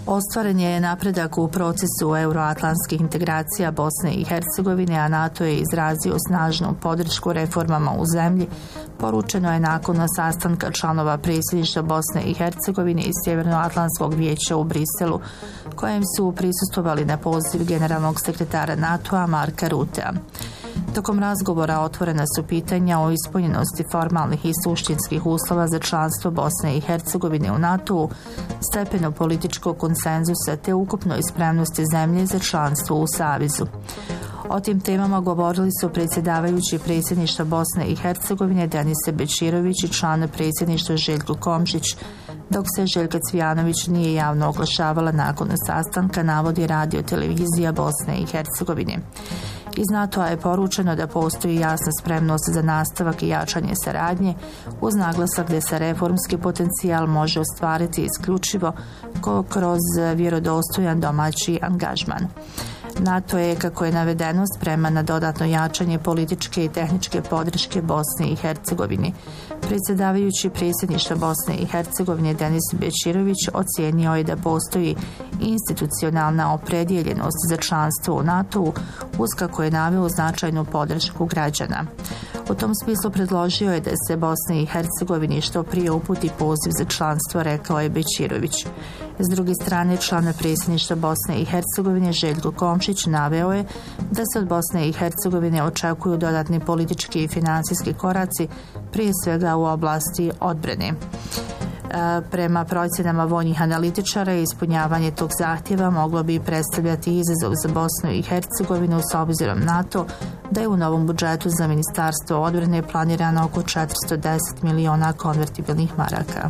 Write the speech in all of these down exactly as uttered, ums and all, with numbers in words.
Ostvaren je napredak u procesu euroatlantskih integracija Bosne i Hercegovine, a NATO je izrazio snažnu podršku reformama u zemlji, poručeno je nakon sastanka članova predsjedništva Bosne i Hercegovine i Sjevernoatlantskog vijeća u Briselu, kojem su prisustvovali na poziv generalnog sekretara NATO-a Marka Rutea. Tokom razgovora otvorena su pitanja o ispunjenosti formalnih i suštinskih uslova za članstvo Bosne i Hercegovine u NATO-u, stepenu političkog konsenzusa te ukupnoj spremnosti zemlje za članstvo u Savezu. O tim temama govorili su predsjedavajući predsjedništva Bosne i Hercegovine Denise Bećirović i član predsjedništva Željko Komšić, dok se Željka Cvijanović nije javno oglašavala nakon sastanka, navodi radio televizija Bosne i Hercegovine. Iz NATO-a je poručeno da postoji jasna spremnost za nastavak i jačanje saradnje, uz naglasak da se reformski potencijal može ostvariti isključivo kroz vjerodostojan domaći angažman. NATO je, kako je navedeno, spreman na dodatno jačanje političke i tehničke podrške Bosne i Hercegovine. Predsjedavajući predsjedništva Bosne i Hercegovine Denis Bećirović ocijenio je da postoji institucionalna opredjeljenost za članstvo u NATO-u, uz kako je naveo značajnu podršku građana. U tom smislu predložio je da se Bosni i Hercegovini što prije uputi poziv za članstvo, rekao je Bećirović. S druge strane, član predsjedništva Bosne i Hercegovine Željko Komšić naveo je da se od Bosne i Hercegovine očekuju dodatni politički i financijski koraci, prije svega u oblasti odbrane. Prema procjenama vojnih analitičara, ispunjavanje tog zahtjeva moglo bi predstavljati izazov za Bosnu i Hercegovinu s obzirom na to da je u novom budžetu za Ministarstvo odbrane planirano oko četiristo deset miliona konvertibilnih maraka.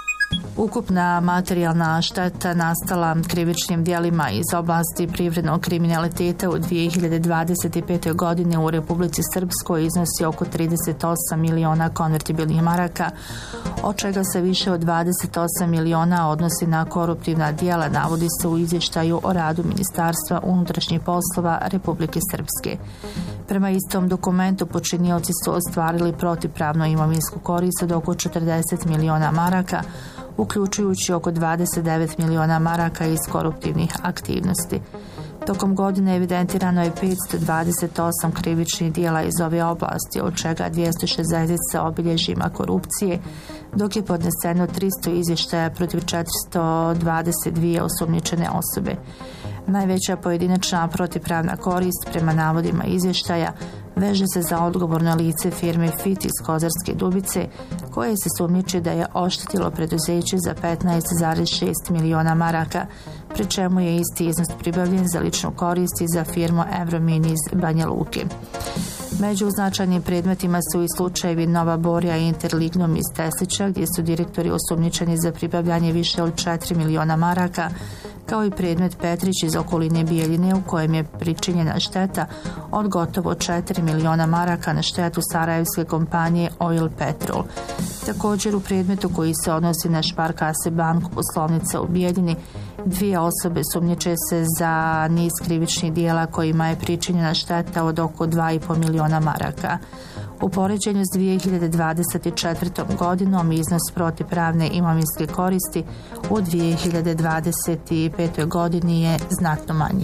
Ukupna materijalna šteta nastala krivičnim djelima iz oblasti privrednog kriminaliteta u dvije hiljade dvadeset pete. godine u Republici Srpskoj iznosi oko trideset osam miliona konvertibilnih maraka, od čega se više od dvadeset osam miliona odnosi na koruptivna djela, navodi se u izvještaju o radu Ministarstva unutrašnjih poslova Republike Srpske. Prema istom dokumentu počinioci su ostvarili protivpravno imovinsku korist od oko četrdeset miliona maraka, uključujući oko dvadeset devet miliona maraka iz koruptivnih aktivnosti. Tokom godine evidentirano je petsto dvadeset osam krivičnih djela iz ove oblasti, od čega dvjesto šezdeset sa obilježjima korupcije, dok je podneseno tristo izvještaja protiv četiristo dvadeset dvije osumnjičene osobe. Najveća pojedinačna protivpravna korist, prema navodima izvještaja, veže se za odgovorno lice firme Fit iz Kozarske Dubice, koje se sumnjiči da je oštetilo preduzeće za petnaest zarez šest miliona maraka, pri čemu je isti iznos pribavljen za ličnu korist i za firmu Evromin iz Banja Luke. Među značajnim predmetima su i slučajevi Nova Borja i Interlignum iz Teslića, gdje su direktori osumnjičeni za pribavljanje više od četiri miliona maraka, kao i predmet Petrić iz okoline Bijeljine, u kojem je pričinjena šteta od gotovo četiri miliona maraka na štetu sarajevske kompanije Oil Petrol. Također u predmetu koji se odnosi na Šparkase banku poslovnica u Bijeljini, dvije osobe sumnjiče se za niz krivičnih djela kojima je pričinjena šteta od oko dva i po miliona maraka. U poređenju s dvije hiljade dvadeset četvrtom. godinom iznos protivpravne imovinske koristi u dvije hiljade dvadeset petoj. godini je znatno manji.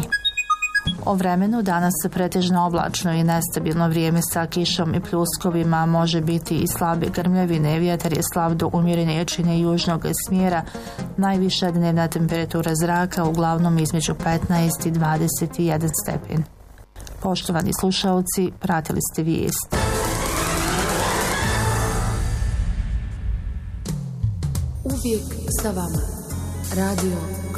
O vremenu: danas se pretežno oblačno i nestabilno vrijeme sa kišom i pljuskovima, može biti i slabe grmljavine, vjetar je slab do umjerene jačine južnog smjera, najviša dnevna temperatura zraka uglavnom između petnaest i dvadeset jedan stepen. Poštovani slušaoci, pratili ste vijest. Uvijek sa vama. Radio